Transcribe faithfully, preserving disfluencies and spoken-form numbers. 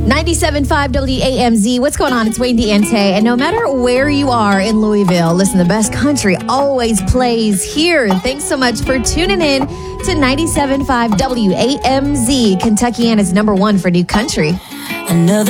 ninety-seven point five W A M Z. What's going on? It's Wayne Diente. And no matter where you are in Louisville, listen, the best country always plays here. Thanks so much for tuning in to ninety-seven point five W A M Z, Kentuckiana's number one for new country. Another